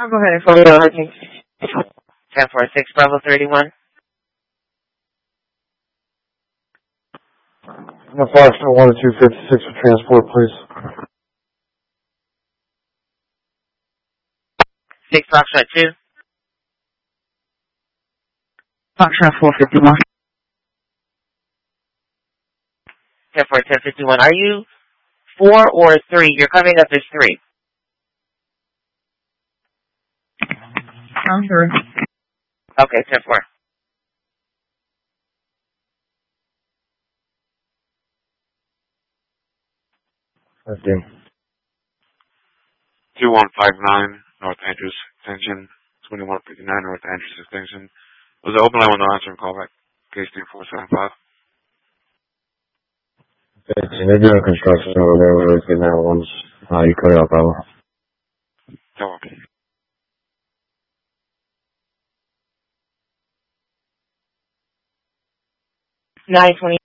I'll go ahead and call it out. 1046 Bravo 31. The Foxtrot 10256 for transport, please. 6 Foxtrot 2. Foxtrot 451. 10-4-10-51. Are you 4 or 3? You're coming up as 3. I'm 3. Okay, 10-4. Thank you. 2159 North Andrews Extension, 2159 North Andrews Extension. Was an open line with no answering callback. Case 3475. They're doing construction over there. We're getting that once. You cut it out, Bravo. Okay. 920.